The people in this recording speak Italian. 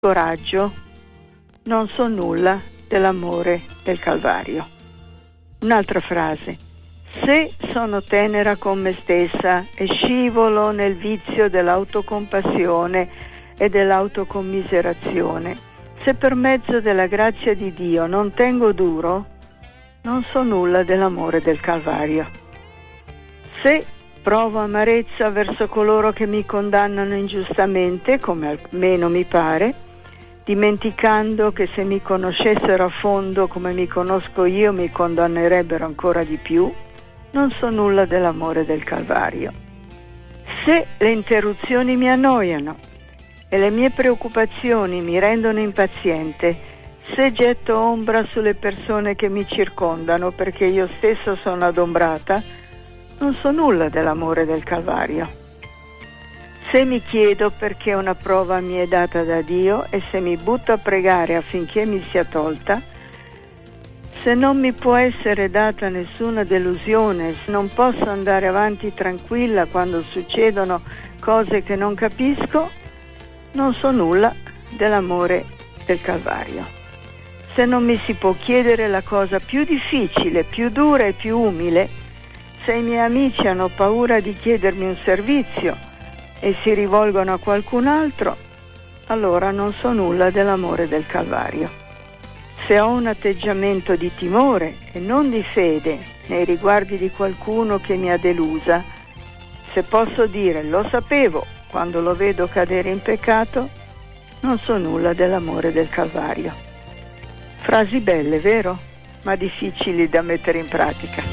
coraggio, non so nulla dell'amore del Calvario. Un'altra frase: se sono tenera con me stessa e scivolo nel vizio dell'autocompassione e dell'autocommiserazione, se per mezzo della grazia di Dio non tengo duro, non so nulla dell'amore del Calvario. Se provo amarezza verso coloro che mi condannano ingiustamente, come almeno mi pare, dimenticando che se mi conoscessero a fondo come mi conosco io mi condannerebbero ancora di più, non so nulla dell'amore del Calvario. Se le interruzioni mi annoiano e le mie preoccupazioni mi rendono impaziente, se getto ombra sulle persone che mi circondano perché io stesso sono adombrata, non so nulla dell'amore del Calvario. Se mi chiedo perché una prova mi è data da Dio e se mi butto a pregare affinché mi sia tolta, se non mi può essere data nessuna delusione, se non posso andare avanti tranquilla quando succedono cose che non capisco, non so nulla dell'amore del Calvario. Se non mi si può chiedere la cosa più difficile, più dura e più umile, se i miei amici hanno paura di chiedermi un servizio e si rivolgono a qualcun altro, allora non so nulla dell'amore del Calvario. Se ho un atteggiamento di timore e non di fede nei riguardi di qualcuno che mi ha delusa, se posso dire lo sapevo quando lo vedo cadere in peccato, non so nulla dell'amore del Calvario. Frasi belle, vero? Ma difficili da mettere in pratica.